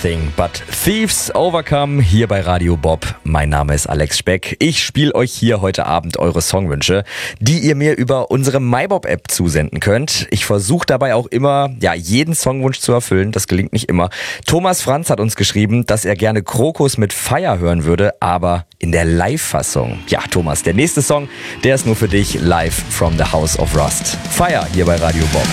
Nothing but Thieves Overcome hier bei Radio Bob. Mein Name ist Alex Speck. Ich spiele euch hier heute Abend eure Songwünsche, die ihr mir über unsere MyBob-App zusenden könnt. Ich versuche dabei auch immer, jeden Songwunsch zu erfüllen. Das gelingt nicht immer. Thomas Franz hat uns geschrieben, dass er gerne Krokus mit Fire hören würde, aber in der Live-Fassung. Ja, Thomas, der nächste Song, der ist nur für dich live from the House of Rust. Fire hier bei Radio Bob.